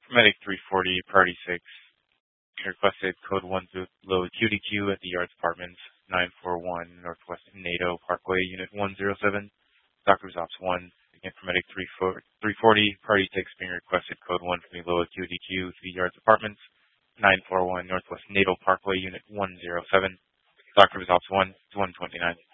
Medic 340, Party 6, requested code 1 to low QDQ at the Yards Apartments, 941 Northwest NATO Parkway, Unit 107. Doctor's Ops 1, again for Medic 340, Party 6 being requested code 1 from the low QDQ to the Yards Apartments, 941 Northwest NATO Parkway, Unit 107. Doctor's Ops 1 to 129.